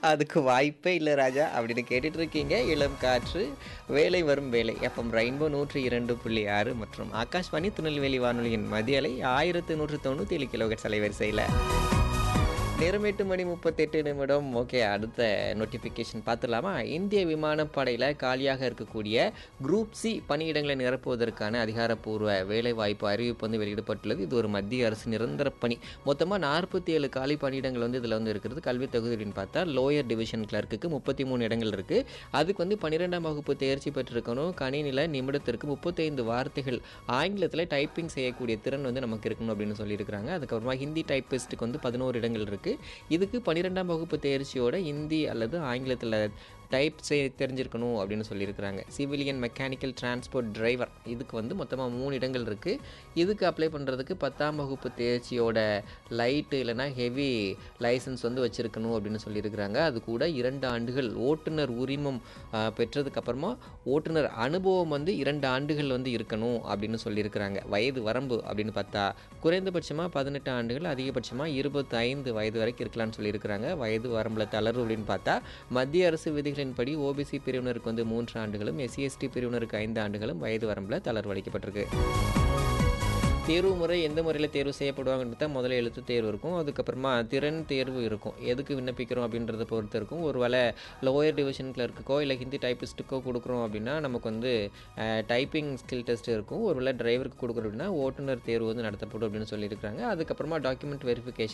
அதுக்கு வாய்ப்பே இல்ல ராஜா அப்படின்னு கேட்டுட்டு இருக்கீங்க. இளம் காற்று, வேலை வரும் வேலை. எஃப்எம் ரெயின்போ 102.6 மற்றும் ஆகாஷ்வாணி திருநெல்வேலி வானொலியின் மதிய அலை 1197 கிலோஹெர்ட்ஸ் அலைவரிசையில. நேரம் 8 மணி 38 நிமிடம். ஓகே, அடுத்த நோட்டிஃபிகேஷன் பார்த்துடலாமா? இந்திய விமானப்படையில் காலியாக இருக்கக்கூடிய குரூப் சி பணியிடங்களை நிரப்புவதற்கான அதிகாரப்பூர்வ வேலைவாய்ப்பு அறிவிப்பு வந்து வெளியிடப்பட்டுள்ளது. இது ஒரு மத்திய அரசு நிரந்தர பணி. மொத்தமாக 47 காலி பணியிடங்கள் வந்து இதில் வந்து இருக்கிறது. கல்வி தகுதி அப்படின்னு பார்த்தா லோயர் டிவிஷன் கிளர்க்குக்கு 33 இடங்கள் இருக்குது. அதுக்கு வந்து 12ஆம் வகுப்பு தேர்ச்சி பெற்றிருக்கணும். கணினியில் நிமிடத்திற்கு 35 வார்த்தைகள் ஆங்கிலத்தில் டைப்பிங் செய்யக்கூடிய திறன் வந்து நமக்கு இருக்கணும் அப்படின்னு சொல்லியிருக்கிறாங்க. அதுக்கப்புறமா ஹிந்தி டைப்பிஸ்ட்டுக்கு வந்து 11 இடங்கள் இருக்குது. இதுக்கு 12ஆம் வகுப்பு தேர்ச்சியோட ஹிந்தி அல்லது ஆங்கிலத்தில் டைப் தெரிஞ்சிருக்கணும் அப்படின்னு சொல்லியிருக்கிறாங்க. சிவிலியன் மெக்கானிக்கல் டிரான்ஸ்போர்ட் டிரைவர் இதுக்கு வந்து மொத்தமாக 3 இடங்கள் இருக்குது. இதுக்கு அப்ளை பண்ணுறதுக்கு 10ஆம் வகுப்பு தேர்ச்சியோட லைட்டு இல்லைனா ஹெவி லைசன்ஸ் வந்து வச்சுருக்கணும் அப்படின்னு சொல்லியிருக்கிறாங்க. அது கூட 2 ஆண்டுகள் ஓட்டுநர் உரிமம் பெற்றதுக்கப்புறமா ஓட்டுநர் அனுபவம் வந்து 2 ஆண்டுகள் வந்து இருக்கணும் அப்படின்னு சொல்லியிருக்கிறாங்க. வயது வரம்பு அப்படின்னு பார்த்தா குறைந்தபட்சமாக 18 ஆண்டுகள், அதிகபட்சமாக 25 வயது வரைக்கும் இருக்கலாம்னு சொல்லியிருக்கிறாங்க. வயது வரம்பில் தளர்வு அப்படின்னு பார்த்தா மத்திய அரசு விதிகளின்படி ஓபிசி பிரிவினருக்கு வந்து 3 ஆண்டுகளும், எஸ்சி எஸ்டி பிரிவினருக்கு 5 ஆண்டுகளும் வயது வரம்பில் தளர்வு அளிக்கப்பட்டிருக்கு. தேர்வு முறை எந்த முறையில் தேர்வு செய்யப்படுவாங்கன்னு தான் முதல்ல எழுத்து தேர்வு இருக்கும். அதுக்கப்புறமா திறன் தேர்வு இருக்கும். எதுக்கு விண்ணப்பிக்கிறோம் அப்படின்றத பொறுத்து இருக்கும். ஒரு வேளை லோயர் டிவிஷன் கிளர்க்குக்கோ இல்லை ஹிந்தி டைப்பிஸ்ட்டுக்கோ கொடுக்குறோம் அப்படின்னா நமக்கு வந்து டைப்பிங் ஸ்கில் டெஸ்ட் இருக்கும். ஒரு வேளை டிரைவருக்கு கொடுக்குறோம் அப்படின்னா ஓட்டுநர் தேர்வு வந்து நடத்தப்படும் அப்படின்னு சொல்லியிருக்காங்க. அதுக்கப்புறமா டாக்குமெண்ட் வெரிஃபிகேஷன்